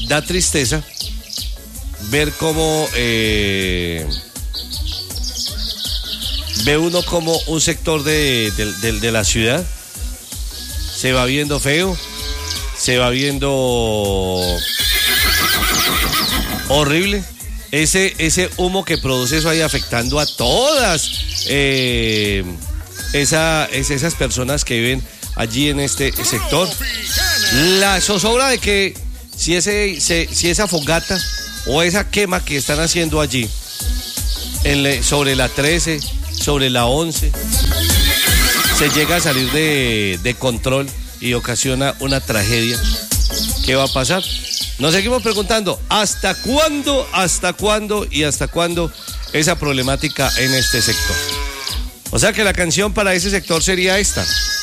da tristeza ver cómo ve uno como un sector de la ciudad se va viendo feo, se va viendo horrible. Ese humo que produce eso ahí afectando a todas esas personas que viven allí en este sector. La zozobra de que si esa fogata o esa quema que están haciendo allí sobre la 13, sobre la 11, se llega a salir de control y ocasiona una tragedia. ¿Qué va a pasar? Nos seguimos preguntando, ¿hasta cuándo esa problemática en este sector? O sea que la canción para ese sector sería esta.